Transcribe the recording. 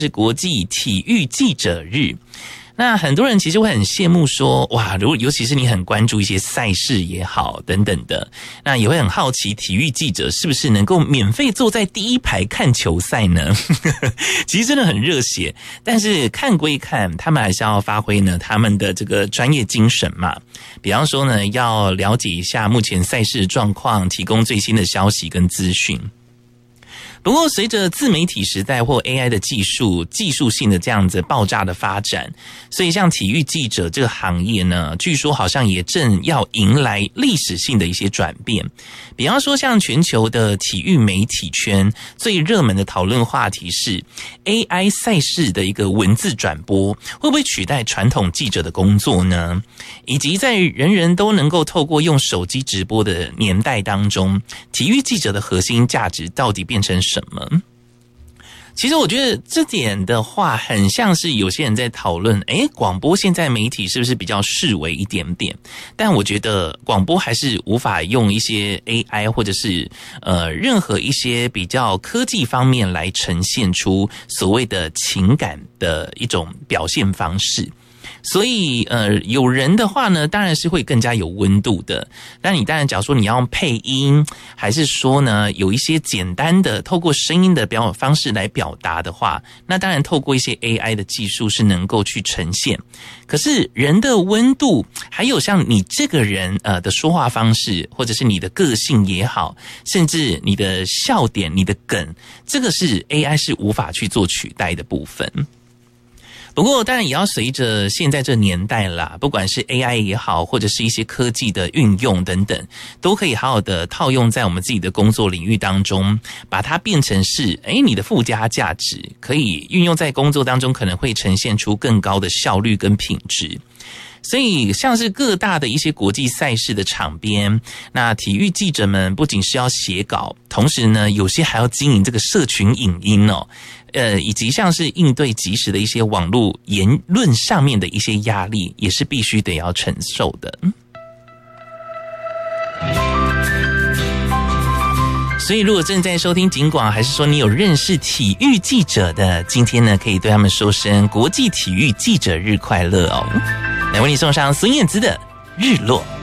是国际体育记者日。那很多人其实会很羡慕说，哇，尤其是你很关注一些赛事也好等等的，那也会很好奇体育记者是不是能够免费坐在第一排看球赛呢？其实真的很热血，但是看归看，他们还是要发挥呢他们的这个专业精神嘛。比方说呢，要了解一下目前赛事的状况，提供最新的消息跟资讯。不过随着自媒体时代或 AI 的技术性的这样子爆炸的发展，所以像体育记者这个行业呢，据说好像也正要迎来历史性的一些转变。比方说像全球的体育媒体圈最热门的讨论话题是 AI 赛事的一个文字转播会不会取代传统记者的工作呢？以及在人人都能够透过用手机直播的年代当中，体育记者的核心价值到底变成什么？其实我觉得这点的话，很像是有些人在讨论，广播现在媒体是不是比较式微一点点？但我觉得广播还是无法用一些 AI 或者是任何一些比较科技方面来呈现出所谓的情感的一种表现方式。所以有人的话呢，当然是会更加有温度的。但你当然假如说你要用配音，还是说呢有一些简单的透过声音的方式来表达的话，那当然透过一些 AI 的技术是能够去呈现。可是人的温度，还有像你这个人的说话方式，或者是你的个性也好，甚至你的笑点、你的梗，这个是 AI 是无法去做取代的部分。不过当然也要随着现在这年代啦，不管是 AI 也好，或者是一些科技的运用等等，都可以好好的套用在我们自己的工作领域当中，把它变成是你的附加价值，可以运用在工作当中，可能会呈现出更高的效率跟品质。所以像是各大的一些国际赛事的场边，那体育记者们不仅是要写稿，同时呢有些还要经营这个社群影音以及像是应对即时的一些网络言论上面的一些压力，也是必须得要承受的。所以如果正在收听警广，还是说你有认识体育记者的，今天呢可以对他们说声国际体育记者日快乐哦。来为你送上孙燕姿的日落。